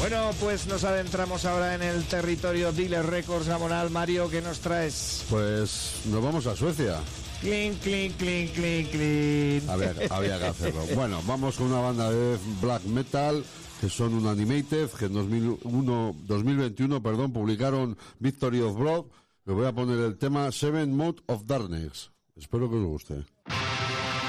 Bueno, pues nos adentramos ahora en el territorio Dealer Records Gamonal. Mario, ¿qué nos traes? Pues nos vamos a Suecia. Clean, clean, clean, clean, clean. A ver, había que hacerlo. Bueno, vamos con una banda de black metal que son un Animated, que en 2021 publicaron Victory of Blood. Les voy a poner el tema Seven Mode of Darkness. Espero que os guste.